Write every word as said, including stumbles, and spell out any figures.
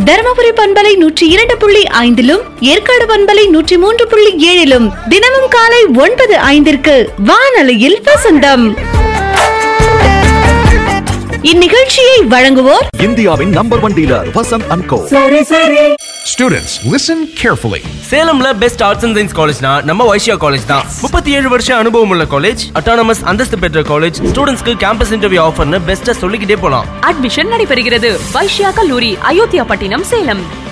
தருமபுரி பண்பலை நூற்றி இரண்டு புள்ளி ஐந்திலும் ஏற்காடு பண்பலை நூற்றி மூன்று புள்ளி ஏழிலும் தினமும் காலை ஒன்பது ஐந்திற்கு வானொலியில் வசந்தம். இந்நிகழ்ச்சியை வழங்குவோர் இந்தியாவின் number one dealer Vasanth and go. Students, listen carefully. சேலம்ல best arts and science காலேஜ்னா நம்ம வைஷ்யா காலேஜ் தான். முப்பத்தி ஏழு வருஷம் அனுபவம் உள்ள காலேஜ், அட்டானமஸ் அந்தஸ்து பெற்ற காலேஜ், ஸ்டூடெண்ட்ஸ்க்கு கேம்பஸ் இன்டர்வியூ ஆஃபர்னு பெஸ்ட்டா சொல்லிக்கிட்டே போலாம். அட்மிஷன் நடைபெறுகிறது. வைஷ்யா கல்லூரி, அயோத்தியா பட்டினம், சேலம்.